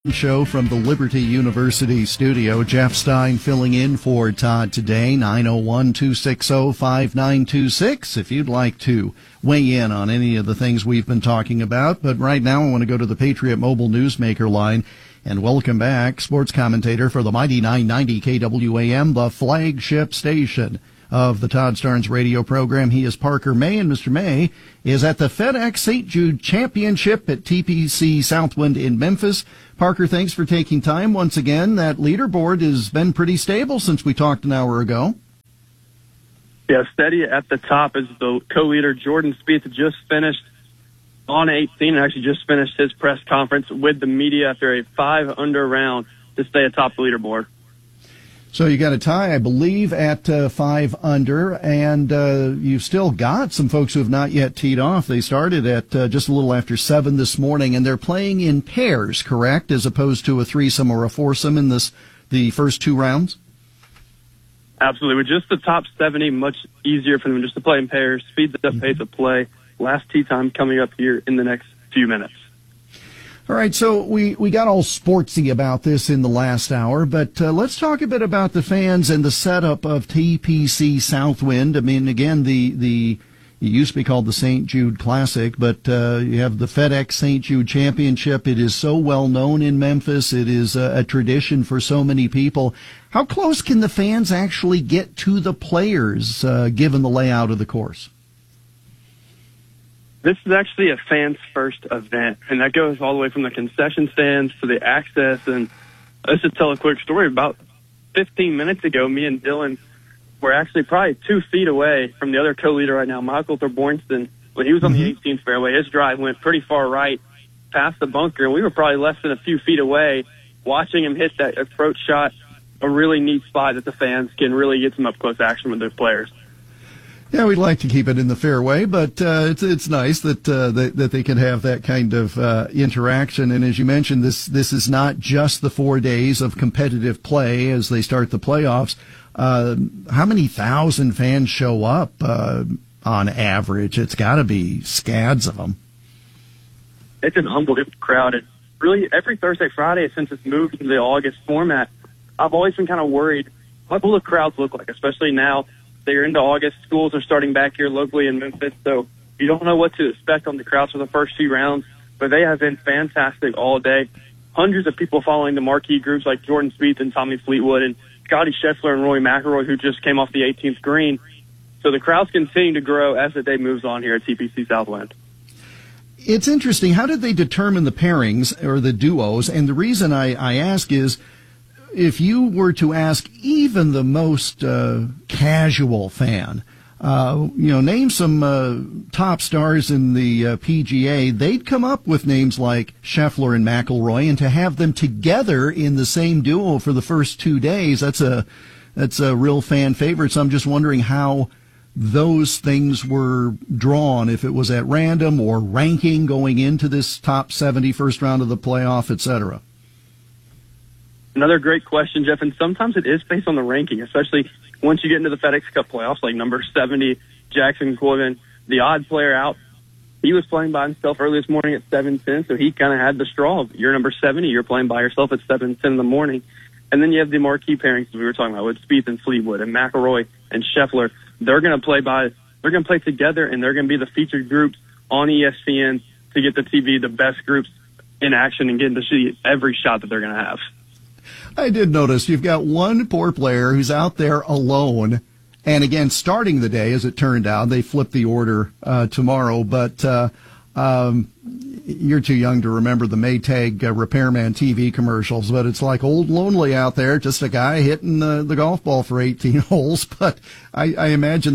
Show from the Liberty University studio. Jeff Stein filling in for Todd today. 901-260-5926 if you'd like to weigh in on any of the things we've been talking about. But right now I want to go to the Patriot Mobile Newsmaker line and welcome back sports commentator for the mighty 990 KWAM, the flagship station of the Todd Starnes radio program. He is Parker May, and Mr. May is at the FedEx St. Jude Championship at TPC Southwind in Memphis. Parker, thanks for taking time once again. That leaderboard has been pretty stable since we talked an hour ago. Yeah, steady at the top is the co-leader Jordan Spieth, just finished on 18 and actually just finished his press conference with the media after a 5-under round to stay atop the leaderboard. So you got a tie, I believe, at 5 under, and you've still got some folks who have not yet teed off. They started at just a little after 7 this morning, and they're playing in pairs, correct, as opposed to a threesome or a foursome in the first 2 rounds? Absolutely. With just the top 70, much easier for them just to play in pairs, speeds up pace of play. Last tee time coming up here in the next few minutes. All right, so we got all sportsy about this in the last hour, but let's talk a bit about the fans and the setup of TPC Southwind. I mean, again, it used to be called the St. Jude Classic, but you have the FedEx St. Jude Championship. It is so well known in Memphis. It is a tradition for so many people. How close can the fans actually get to the players, given the layout of the course? This is actually a fans-first event, and that goes all the way from the concession stands to the access. And let's just tell a quick story. About 15 minutes ago, me and Dylan were actually probably 2 feet away from the other co-leader right now, Michael Thorbornsson. When he was on the 18th fairway, his drive went pretty far right past the bunker, and we were probably less than a few feet away watching him hit that approach shot, a really neat spot that the fans can really get some up-close action with their players. Yeah, we'd like to keep it in the fairway, but it's nice that that they can have that kind of interaction. And as you mentioned, this is not just the 4 days of competitive play as they start the playoffs. How many thousand fans show up on average? It's got to be scads of them. It's an unbelievable crowd. And really, every Thursday, Friday, since it's moved to the August format, I've always been kind of worried, what will the crowds look like, especially now they're into August. Schools are starting back here locally in Memphis, so you don't know what to expect on the crowds for the first few rounds, but they have been fantastic all day. Hundreds of people following the marquee groups like Jordan Spieth and Tommy Fleetwood and Scotty Scheffler and Rory McIlroy, who just came off the 18th green. So the crowds continue to grow as the day moves on here at TPC Southwind. It's interesting. How did they determine the pairings or the duos? And the reason I ask is, if you were to ask even the most casual fan, name some top stars in the PGA, they'd come up with names like Scheffler and McIlroy, and to have them together in the same duo for the first 2 days, that's a real fan favorite. So I'm just wondering how those things were drawn, if it was at random or ranking going into this top 70 first round of the playoff, et cetera. Another great question, Jeff, and sometimes it is based on the ranking, especially once you get into the FedEx Cup playoffs, like number 70, Jackson Corbin, the odd player out. He was playing by himself early this morning at 7:10, so he kind of had the straw. You're number 70, you're playing by yourself at 7:10 in the morning. And then you have the marquee pairings we were talking about with Spieth and Fleetwood and McIlroy and Scheffler. They're going to play together, and they're going to be the featured groups on ESPN to get the TV, the best groups in action and getting to see every shot that they're going to have. I did notice you've got one poor player who's out there alone. And again, starting the day, as it turned out, they flipped the order tomorrow. But you're too young to remember the Maytag Repairman TV commercials. But it's like old lonely out there, just a guy hitting the golf ball for 18 holes. But I imagine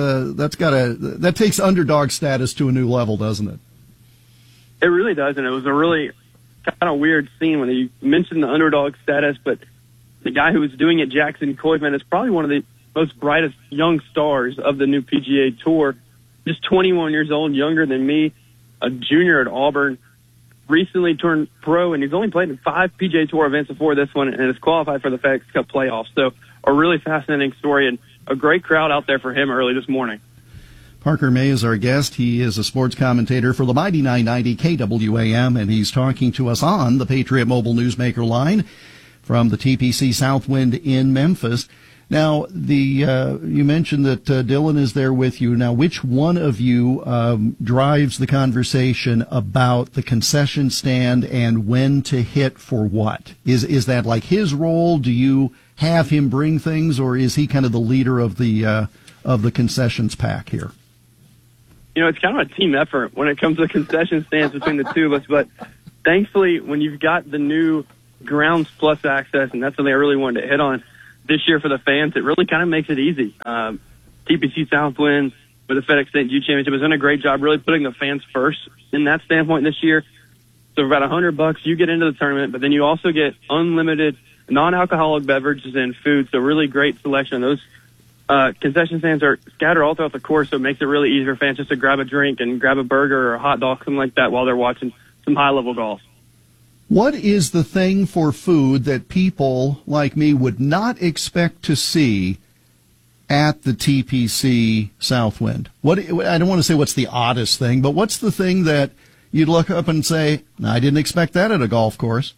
that takes underdog status to a new level, doesn't it? It really does, and it was a really kind of weird scene when you mentioned the underdog status, but the guy who was doing it, Jackson Koidman, is probably one of the most brightest young stars of the new PGA Tour. Just 21 years old, younger than me, a junior at Auburn, recently turned pro, and he's only played in 5 PGA Tour events before this one and is qualified for the FedEx Cup playoffs. So a really fascinating story and a great crowd out there for him early this morning. Parker May is our guest. He is a sports commentator for the Mighty 990 KWAM, and he's talking to us on the Patriot Mobile Newsmaker line from the TPC Southwind in Memphis. Now, you mentioned that Dylan is there with you. Now, which one of you drives the conversation about the concession stand and when to hit for what? Is that like his role? Do you have him bring things, or is he kind of the leader of the concessions pack here? You know, it's kind of a team effort when it comes to concession stands between the two of us. But thankfully, when you've got the new Grounds Plus access, and that's something I really wanted to hit on this year for the fans, it really kind of makes it easy. TPC Southwind with the FedEx St. Jude Championship has done a great job really putting the fans first in that standpoint this year. So for about $100, you get into the tournament, but then you also get unlimited non-alcoholic beverages and food. So really great selection. Those concession stands are scattered all throughout the course, so it makes it really easy for fans just to grab a drink and grab a burger or a hot dog, something like that, while they're watching some high-level golf. What is the thing for food that people like me would not expect to see at the TPC Southwind? I don't want to say what's the oddest thing, but what's the thing that you'd look up and say, no, I didn't expect that at a golf course?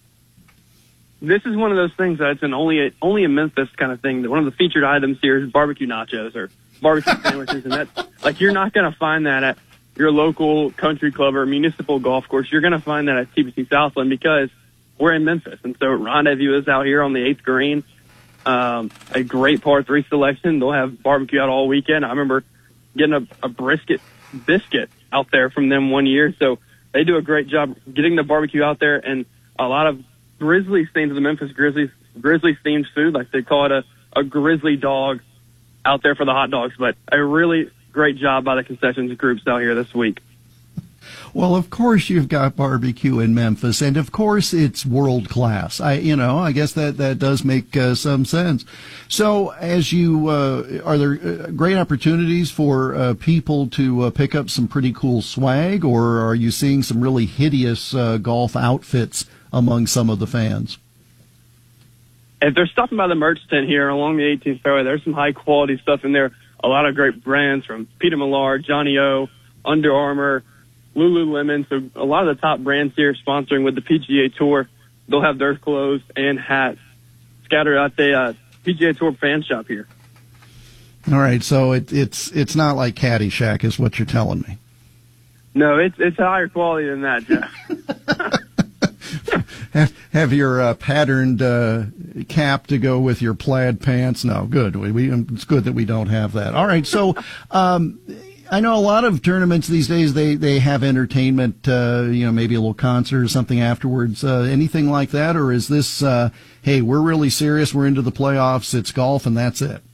This is one of those things that's only a Memphis kind of thing. One of the featured items here is barbecue nachos or barbecue sandwiches, and that's like you're not going to find that at your local country club or municipal golf course. You're going to find that at TPC Southwind because we're in Memphis, and so Rendezvous is out here on the 8th green. A great par 3 selection. They'll have barbecue out all weekend. I remember getting a brisket biscuit out there from them one year, so they do a great job getting the barbecue out there, and a lot of Grizzlies themed, the Memphis Grizzlies themed food, like they call it a grizzly dog out there for the hot dogs. But a really great job by the concessions groups out here this week. Well, of course you've got barbecue in Memphis, and of course it's world class. I guess that does make some sense. So, as you are there great opportunities for people to pick up some pretty cool swag, or are you seeing some really hideous golf outfits among some of the fans? If they're stopping by the merch tent here along the 18th fairway, there's some high quality stuff in there. A lot of great brands from Peter Millar, Johnny O, Under Armour, Lululemon. So a lot of the top brands here sponsoring with the PGA Tour. They'll have their clothes and hats scattered at the PGA Tour fan shop here. All right, so it's not like Caddyshack is what you're telling me. No, it's higher quality than that, Jeff. Have your patterned cap to go with your plaid pants? No, good. It's good that we don't have that. All right, so I know a lot of tournaments these days, they have entertainment, maybe a little concert or something afterwards. Anything like that, or is this, hey, we're really serious, we're into the playoffs, it's golf, and that's it?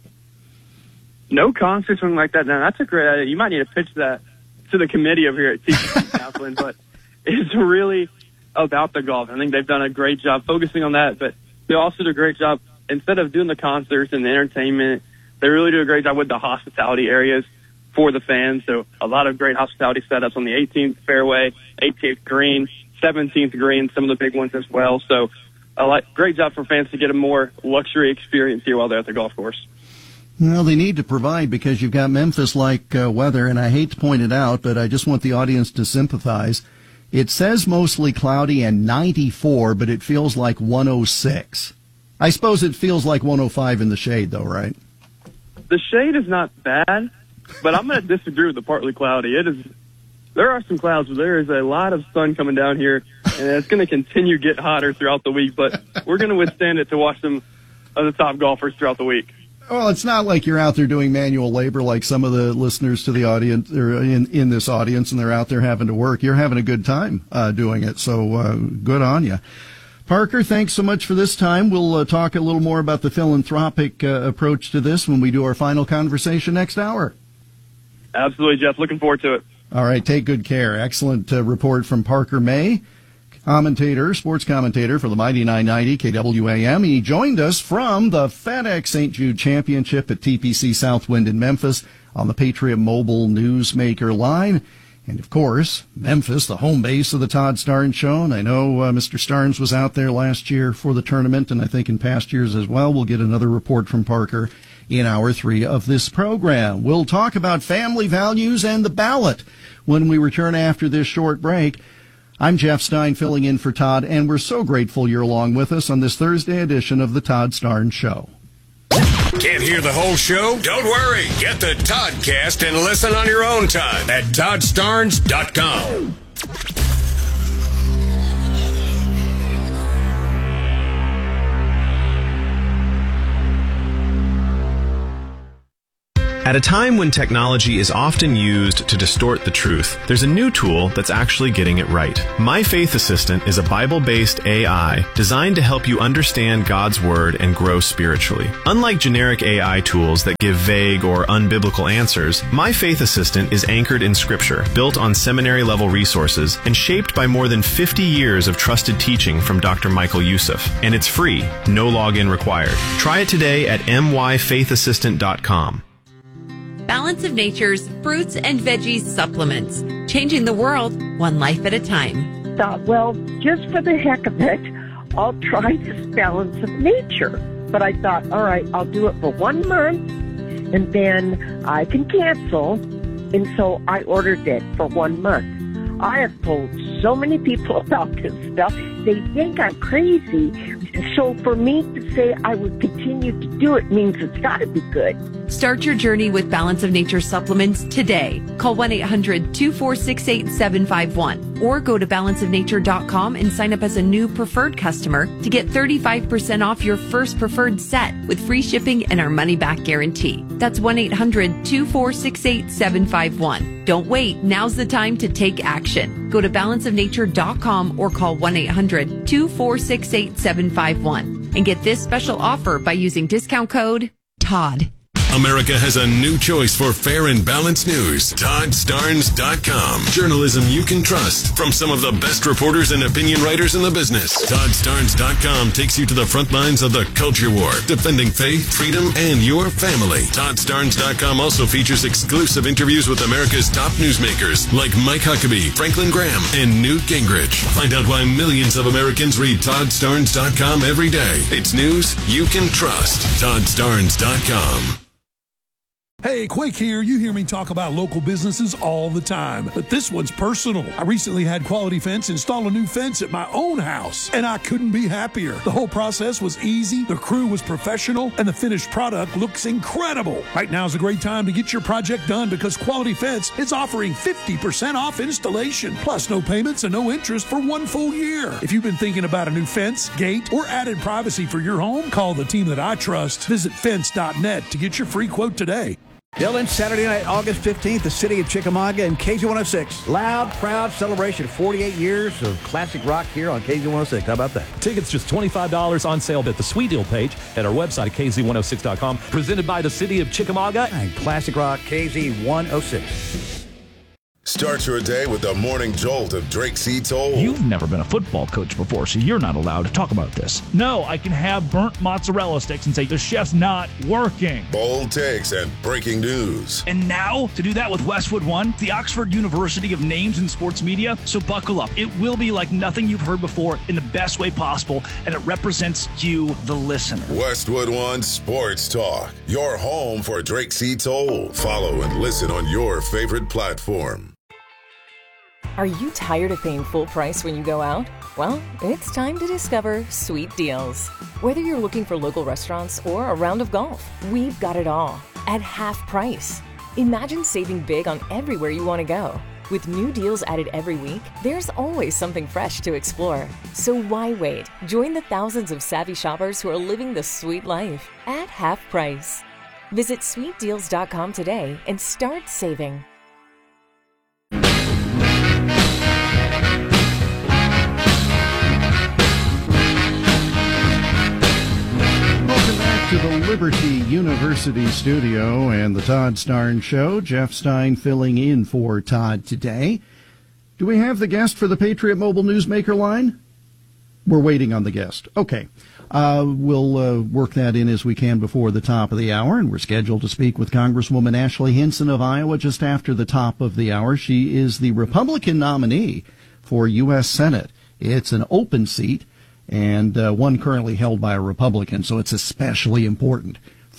No concert, something like that. Now, that's a great idea. You might need to pitch that to the committee over here at TPC Southwind, but it's really about the golf. I think they've done a great job focusing on that, but they also do a great job, instead of doing the concerts and the entertainment, they really do a great job with the hospitality areas for the fans. So a lot of great hospitality setups on the 18th fairway, 18th green, 17th green, some of the big ones as well. So great job for fans to get a more luxury experience here while they're at the golf course. Well, they need to provide because you've got Memphis-like weather, and I hate to point it out, but I just want the audience to sympathize. It says mostly cloudy and 94, but it feels like 106. I suppose it feels like 105 in the shade, though, right? The shade is not bad, but I'm going to disagree with the partly cloudy. There are some clouds, but there is a lot of sun coming down here, and it's going to continue to get hotter throughout the week, but we're going to withstand it to watch some of the top golfers throughout the week. Well, it's not like you're out there doing manual labor like some of the listeners to the audience or in this audience, and they're out there having to work. You're having a good time doing it, so good on you. Parker, thanks so much for this time. We'll talk a little more about the philanthropic approach to this when we do our final conversation next hour. Absolutely, Jeff. Looking forward to it. All right, take good care. Excellent report from Parker May, sports commentator for the Mighty 990 KWAM. He joined us from the FedEx St. Jude Championship at TPC Southwind in Memphis on the Patriot Mobile Newsmaker line. And, of course, Memphis, the home base of the Todd Starnes Show. And I know Mr. Starnes was out there last year for the tournament, and I think in past years as well. We'll get another report from Parker in Hour 3 of this program. We'll talk about family values and the ballot when we return after this short break. I'm Jeff Stein filling in for Todd, and we're so grateful you're along with us on this Thursday edition of the Todd Starnes Show. Can't hear the whole show? Don't worry. Get the Toddcast and listen on your own time at ToddStarnes.com. At a time when technology is often used to distort the truth, there's a new tool that's actually getting it right. My Faith Assistant is a Bible-based AI designed to help you understand God's Word and grow spiritually. Unlike generic AI tools that give vague or unbiblical answers, My Faith Assistant is anchored in Scripture, built on seminary-level resources, and shaped by more than 50 years of trusted teaching from Dr. Michael Youssef. And it's free, no login required. Try it today at myfaithassistant.com. Balance of Nature's fruits and veggies supplements, changing the world one life at a time. Thought, well, just for the heck of it, I'll try this Balance of Nature. But I thought, all right, I'll do it for 1 month, and then I can cancel. And so I ordered it for 1 month. I have told so many people about this stuff. They think I'm crazy. So for me to say I would continue to do it means it's got to be good. Start your journey with Balance of Nature supplements today. Call 1-800-246-8751 or go to balanceofnature.com and sign up as a new preferred customer to get 35% off your first preferred set with free shipping and our money-back guarantee. That's 1-800-246-8751. Don't wait. Now's the time to take action. Go to balanceofnature.com or call 1-800-246-8751 and get this special offer by using discount code TODD. America has a new choice for fair and balanced news. ToddStarnes.com. Journalism you can trust from some of the best reporters and opinion writers in the business. ToddStarnes.com takes you to the front lines of the culture war, defending faith, freedom, and your family. ToddStarnes.com also features exclusive interviews with America's top newsmakers like Mike Huckabee, Franklin Graham, and Newt Gingrich. Find out why millions of Americans read ToddStarnes.com every day. It's news you can trust. ToddStarnes.com. Hey, Quake here. You hear me talk about local businesses all the time, but this one's personal. I recently had Quality Fence install a new fence at my own house, and I couldn't be happier. The whole process was easy, the crew was professional, and the finished product looks incredible. Right now is a great time to get your project done because Quality Fence is offering 50% off installation, plus no payments and no interest for 1 full year. If you've been thinking about a new fence, gate, or added privacy for your home, call the team that I trust. Visit fence.net to get your free quote today. Dylan, Saturday night, August 15th, the city of Chickamauga and KZ106. Loud, proud celebration. 48 years of classic rock here on KZ106. How about that? Tickets just $25 on sale at the Sweet Deal page at our website at KZ106.com. Presented by the city of Chickamauga and classic rock KZ106. Start your day with the morning jolt of Drake C. Toll. You've never been a football coach before, so you're not allowed to talk about this. No, I can have burnt mozzarella sticks and say the chef's not working. Bold takes and breaking news. And now, to do that with Westwood One, the Oxford University of Names in Sports Media. So buckle up. It will be like nothing you've heard before in the best way possible, and it represents you, the listener. Westwood One Sports Talk, your home for Drake C. Toll. Follow and listen on your favorite platform. Are you tired of paying full price when you go out? Well, it's time to discover Sweet Deals. Whether you're looking for local restaurants or a round of golf, we've got it all at half price. Imagine saving big on everywhere you want to go. With new deals added every week, there's always something fresh to explore. So why wait? Join the thousands of savvy shoppers who are living the sweet life at half price. Visit sweetdeals.com today and start saving. To the Liberty University studio and the Todd Starnes Show. Jeff Stein filling in for Todd today. Do we have the guest for the Patriot Mobile Newsmaker line? We're waiting on the guest. Okay. We'll work that in as we can before the top of the hour, and we're scheduled to speak with Congresswoman Ashley Hinson of Iowa just after the top of the hour. She is the Republican nominee for U.S. Senate. It's an open seat, and one currently held by a Republican, so it's especially important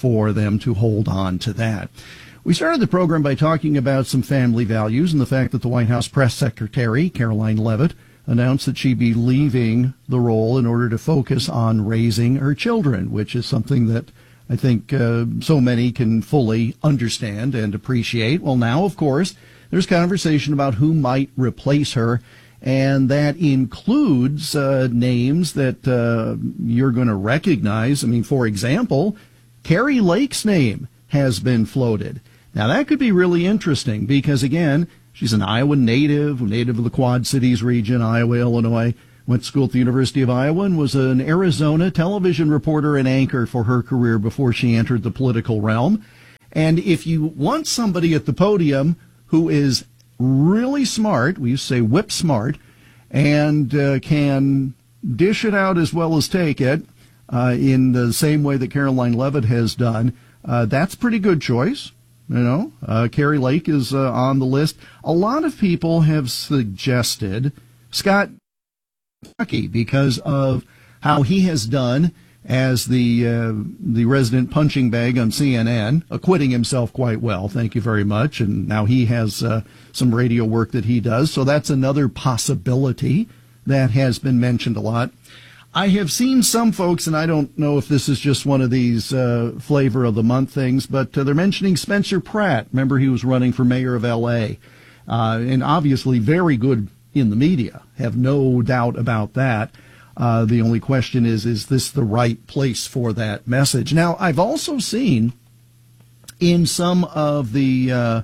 for them to hold on to that. We started the program by talking about some family values and the fact that the White House press secretary, Caroline Leavitt, announced that she'd be leaving the role in order to focus on raising her children, which is something that I think so many can fully understand and appreciate. Well, now, of course, there's conversation about who might replace her, and that includes names that you're going to recognize. I mean, for example, Kari Lake's name has been floated. Now, that could be really interesting because, again, she's an Iowa native of the Quad Cities region, Iowa, Illinois, went to school at the University of Iowa and was an Arizona television reporter and anchor for her career before she entered the political realm. And if you want somebody at the podium who is really smart, we used to say whip smart, and can dish it out as well as take it in the same way that Caroline Leavitt has done, that's a pretty good choice. You know, Kari Lake is on the list. A lot of people have suggested Scott Kentucky because of how he has done as the resident punching bag on CNN, acquitting himself quite well. Thank you very much. And now he has some radio work that he does. So that's another possibility that has been mentioned a lot. I have seen some folks, and I don't know if this is just one of these flavor of the month things, but they're mentioning Spencer Pratt. Remember, he was running for mayor of L.A., and obviously very good in the media. Have no doubt about that. The only question is this the right place for that message? Now, I've also seen in some of the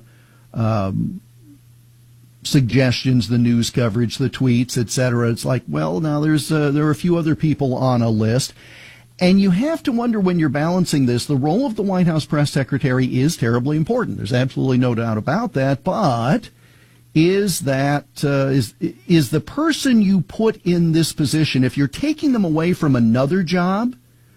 suggestions, the news coverage, the tweets, etc. It's like, well, now there are a few other people on a list. And you have to wonder when you're balancing this, the role of the White House press secretary is terribly important. There's absolutely no doubt about that. But is the person you put in this position, if you're taking them away from another job,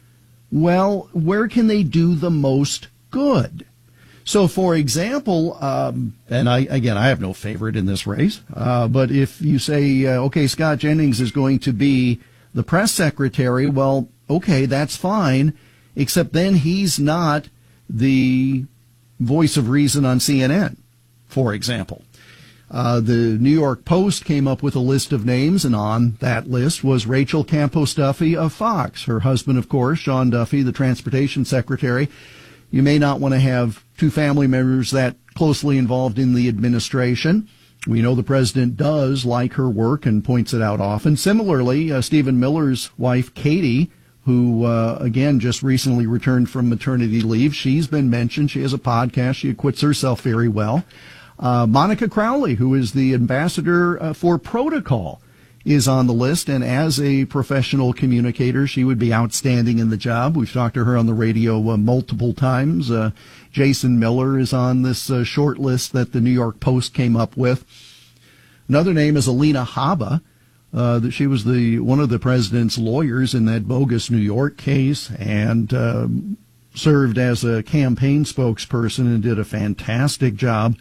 well, where can they do the most good? So, for example, and I have no favorite in this race, but if you say, okay, Scott Jennings is going to be the press secretary, well, okay, that's fine, except then he's not the voice of reason on CNN, for example. The New York Post came up with a list of names, and on that list was Rachel Campos Duffy of Fox. Her husband, of course, Sean Duffy, the transportation secretary. You may not want to have two family members that closely involved in the administration. We know the president does like her work and points it out often. Similarly, Stephen Miller's wife, Katie, who, again, just recently returned from maternity leave, she's been mentioned. She has a podcast. She acquits herself very well. Monica Crowley, who is the ambassador for Protocol, is on the list, and as a professional communicator, she would be outstanding in the job. We've talked to her on the radio multiple times. Jason Miller is on this short list that the New York Post came up with. Another name is Alina Habba. That she was one of the president's lawyers in that bogus New York case, and served as a campaign spokesperson and did a fantastic job.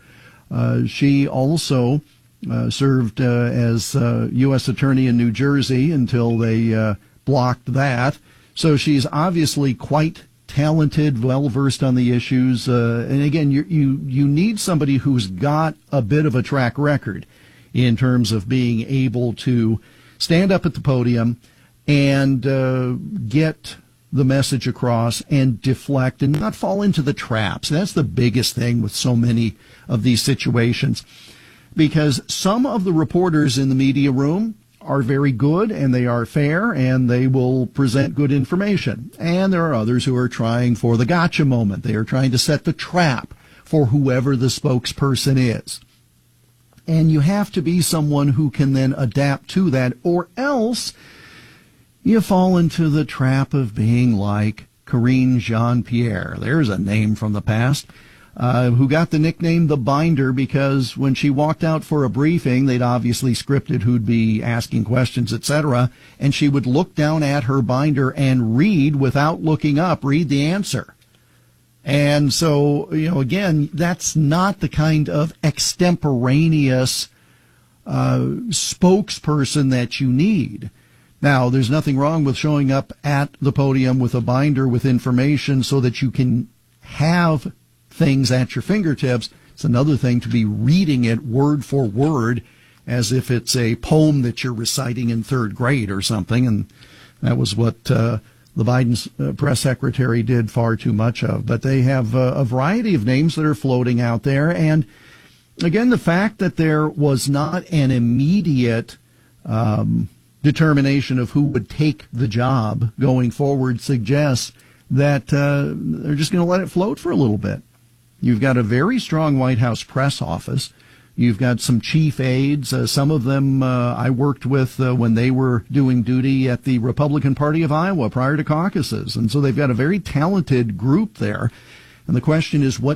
She also served as U.S. Attorney in New Jersey until they blocked that. So she's obviously quite talented, well-versed on the issues. And again, you need somebody who's got a bit of a track record in terms of being able to stand up at the podium and get the message across and deflect and not fall into the traps. That's the biggest thing with so many of these situations, because some of the reporters in the media room are very good and they are fair and they will present good information. And there are others who are trying for the gotcha moment. They are trying to set the trap for whoever the spokesperson is. And you have to be someone who can then adapt to that, or else you fall into the trap of being like Karine Jean-Pierre. There's a name from the past. Who got the nickname The Binder because when she walked out for a briefing, they'd obviously scripted who'd be asking questions, etc., and she would look down at her binder and read without looking up, read the answer. And so, again, that's not the kind of extemporaneous spokesperson that you need. Now, there's nothing wrong with showing up at the podium with a binder with information so that you can have things at your fingertips. It's another thing to be reading it word for word as if it's a poem that you're reciting in third grade or something. And that was what the Biden press secretary did far too much of. But they have a variety of names that are floating out there. And again, the fact that there was not an immediate determination of who would take the job going forward suggests that they're just going to let it float for a little bit. You've got a very strong White House press office. You've got some chief aides. Some of them I worked with when they were doing duty at the Republican Party of Iowa prior to caucuses. And so they've got a very talented group there. And the question is, what